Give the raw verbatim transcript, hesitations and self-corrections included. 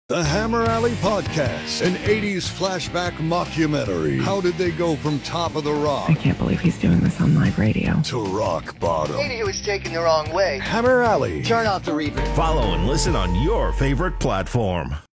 The Hammer Alley Podcast, an eighties flashback mockumentary. How did they go from Top of the Rock? I can't believe he's doing this on live radio. To rock bottom. Maybe he was taken the wrong way. Hammer Alley. Turn off the reverb. Follow and listen on your favorite platform.